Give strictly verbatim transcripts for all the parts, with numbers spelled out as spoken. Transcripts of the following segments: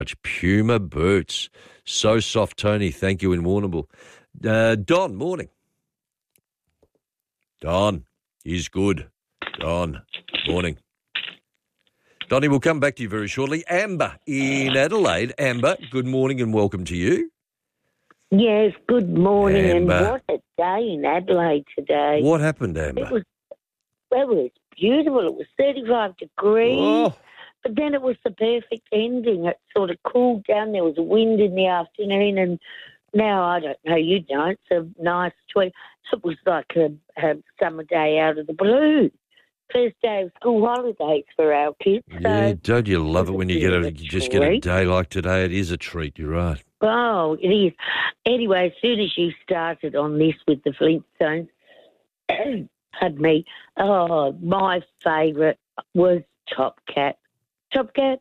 Puma boots. So soft, Tony. Thank you in Warrnambool. Uh, Don, morning. Don, he's good. Don, morning. Donnie, we'll come back to you very shortly. Amber in Adelaide. Amber, good morning and welcome to you. Yes, good morning. Amber. And what a day in Adelaide today. What happened, Amber? It was, well, it was beautiful. It was thirty-five degrees. Oh. But then it was the perfect ending. It sort of cooled down. There was wind in the afternoon. And now, I don't know, you don't. It's a nice tweet. It was like a, a summer day out of the blue. First day of school holidays for our kids. So Yeah, don't you love it when you get a, a you just get a treat. day like today? It is a treat, you're right. Oh, it is. Anyway, as soon as you started on this with the Flintstones, pardon me, oh, my favourite was Top Cat. Top Cat.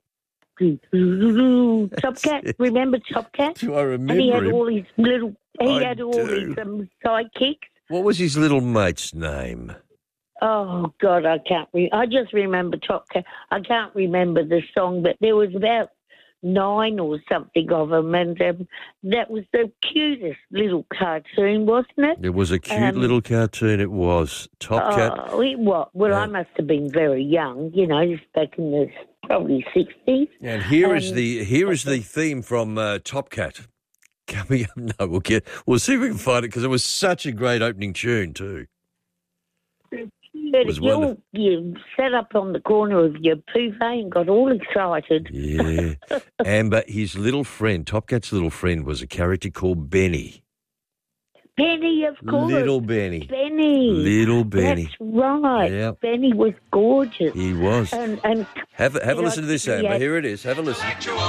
Top Cat. it. Remember Top Cat? Do I remember And he had him? all his little, he I had all do. his um, sidekicks. What was his little mate's name? Oh, God, I can't re- I just remember Top Cat. I can't remember the song, but there was about nine or something of them, and um, that was the cutest little cartoon, wasn't it? It was a cute Um, little cartoon, it was. Top Cat. Oh, it what? Well, Yeah. I must have been very young, you know, just back in the probably sixties. And here is um, the here is the theme from uh, Top Cat. Coming up, no, we'll get we'll see if we can find it because it was such a great opening tune too. But was you, wonderful. you sat up on the corner of your pouvet and got all excited. Yeah, Amber, his little friend, Top Cat's little friend, was a character called Benny. Benny, of course. Little Benny. Benny. Little Benny. That's right. Yep. Benny was gorgeous. He was. And, and Have a- have a you listen know, to this, he Amber. had- Here it is. Have a listen.